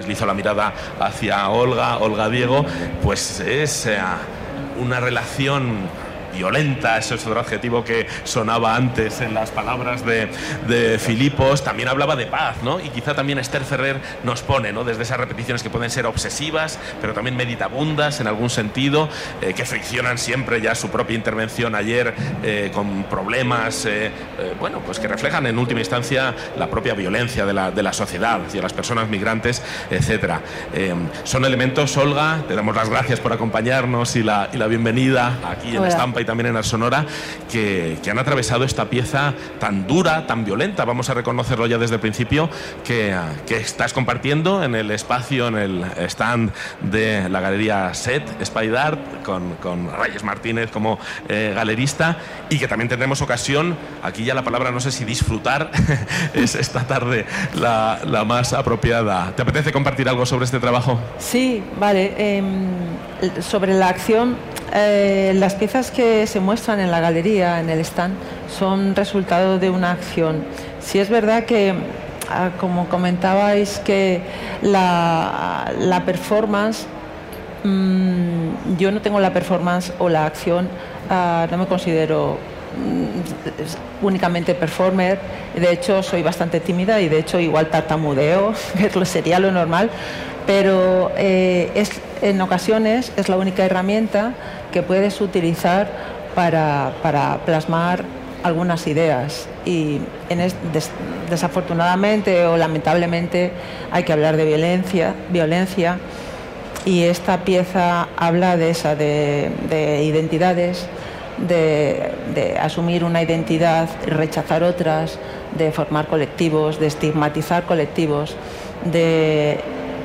deslizo la mirada hacia Olga Diego, pues es una relación violenta, ese es otro adjetivo que sonaba antes en las palabras de Filipos. También hablaba de paz, ¿no? Y quizá también Esther Ferrer nos pone, ¿no?, desde esas repeticiones que pueden ser obsesivas, pero también meditabundas en algún sentido, que friccionan siempre ya su propia intervención ayer con problemas, bueno, pues que reflejan en última instancia la propia violencia de la sociedad hacia las personas migrantes, etcétera. Son elementos, Olga, te damos las gracias por acompañarnos y la bienvenida aquí en Estampa y también en Arsonora, que han atravesado esta pieza tan dura, tan violenta, vamos a reconocerlo ya desde el principio, que estás compartiendo en el espacio, en el stand de la Galería SET, Espaidart, con Reyes Martínez como galerista, y que también tendremos ocasión, aquí ya la palabra no sé si disfrutar es esta tarde la más apropiada. ¿Te apetece compartir algo sobre este trabajo? Sí, vale. Sobre la acción, las piezas que se muestran en la galería, en el stand, son resultado de una acción. Sí es verdad que, como comentabais, que la performance, yo no tengo la performance o la acción, no me considero únicamente performer. De hecho soy bastante tímida y de hecho igual tartamudeo, que sería lo normal, pero en ocasiones es la única herramienta que puedes utilizar para plasmar algunas ideas, y desafortunadamente o lamentablemente hay que hablar de violencia, y esta pieza habla de esa, de identidades, de asumir una identidad y rechazar otras, de formar colectivos, de estigmatizar colectivos, de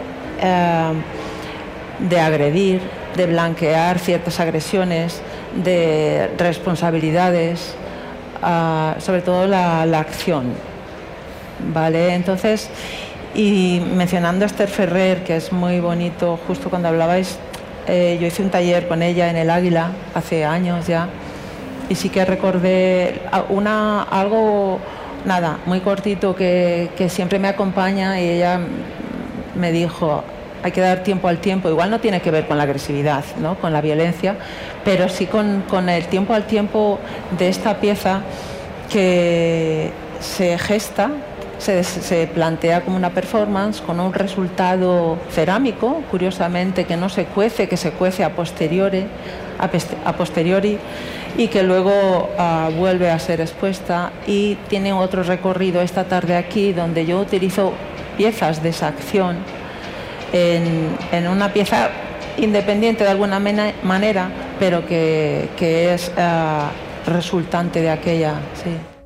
agredir, de blanquear ciertas agresiones, de responsabilidades, sobre todo la acción, ¿vale? Entonces, y mencionando a Esther Ferrer, que es muy bonito, justo cuando hablabais, yo hice un taller con ella en el Águila hace años ya, y sí que recordé algo muy cortito que siempre me acompaña, y ella me dijo: hay que dar tiempo al tiempo. Igual no tiene que ver con la agresividad, ¿no?, con la violencia, pero sí con el tiempo al tiempo de esta pieza, que se gesta, se plantea como una performance con un resultado cerámico, curiosamente, que no se cuece, que se cuece a posteriori, y que luego vuelve a ser expuesta, y tiene otro recorrido esta tarde aquí, donde yo utilizo piezas de esa acción en una pieza independiente de alguna manera, pero que es resultante de aquella, sí.